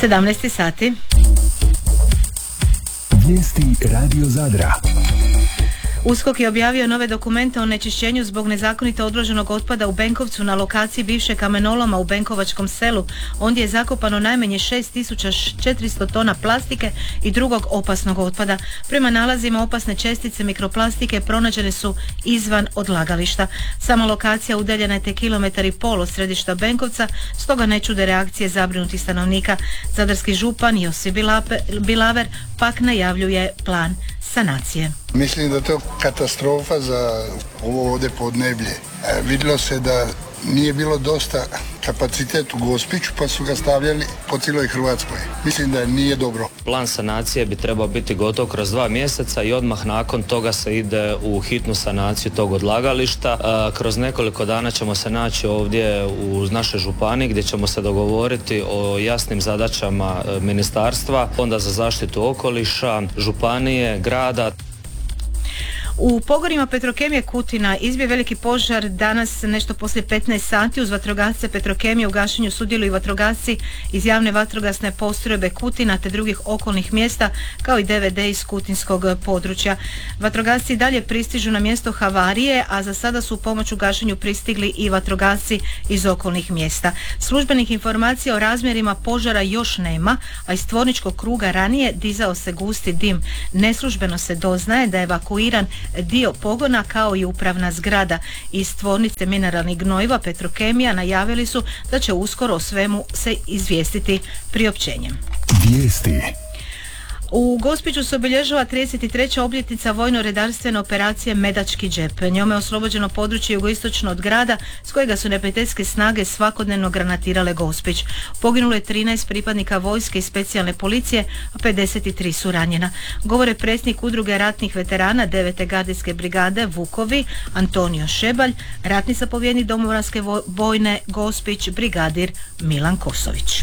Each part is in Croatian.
17 sati. Vijesti Radio Zadra. USKOK je objavio nove dokumente o onečišćenju zbog nezakonito odloženog otpada u Benkovcu na lokaciji bivše kamenoloma u Benkovačkom selu. Ondje je zakopano najmanje 6400 tona plastike i drugog opasnog otpada. Prema nalazima opasne čestice mikroplastike pronađene su izvan odlagališta. Sama lokacija udaljena je te 1,5 km od središta Benkovca, stoga ne čude reakcije zabrinutih stanovnika. Zadarski župan Josip Bilaver pak najavljuje plan sanacije. Mislim da je to katastrofa za ovo ovdje podneblje. Vidjelo se da nije bilo dosta kapacitet u Gospiću pa su ga stavljali po cijeloj Hrvatskoj. Mislim da nije dobro. Plan sanacije bi trebao biti gotov kroz 2 mjeseca i odmah nakon toga se ide u hitnu sanaciju tog odlagališta. Kroz nekoliko dana ćemo se naći ovdje u našoj županiji gdje ćemo se dogovoriti o jasnim zadaćama ministarstva, Fonda za zaštitu okoliša, županije, grada. U pogorima Petrokemije Kutina izbio veliki požar danas nešto poslije 15 sati. Uz vatrogasce Petrokemije u gašenju sudjeluju vatrogasci iz javne vatrogasne postrojbe Kutina te drugih okolnih mjesta kao i DVD iz kutinskog područja. Vatrogasci dalje pristižu na mjesto havarije, a za sada su u pomoć u gašenju pristigli i vatrogasci iz okolnih mjesta. Službenih informacija o razmjerima požara još nema, a iz tvorničkog kruga ranije dizao se gusti dim. Neslužbeno se doznaje da je evakuiran dio pogona kao i upravna zgrada. Iz tvornice mineralnih gnojiva Petrokemija najavili su da će uskoro o svemu se izvijestiti priopćenjem. Vijesti. U Gospiću se obilježava 33. obljetnica vojno-redarstvene operacije Medački džep. Njome je oslobođeno područje jugoistočno od grada s kojega su neprijateljske snage svakodnevno granatirale Gospić. Poginulo je 13 pripadnika vojske i specijalne policije, a 53 su ranjena. Govore predsjednik udruge ratnih veterana 9. gardijske brigade Vukovi Antonio Šebalj, ratni zapovjednik Domobranske bojne Gospić brigadir Milan Kosović.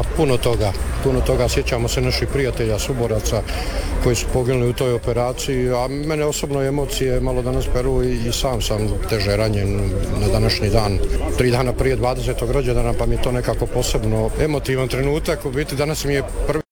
Puno toga. Sjećamo se naših prijatelja, suboraca koji su poginuli u toj operaciji, a mene osobno emocije malo danas peru i sam teže ranjen na današnji dan. 3 dana prije 20. rođendana, pa mi je to nekako posebno emotivan trenutak. U biti danas mi je prvi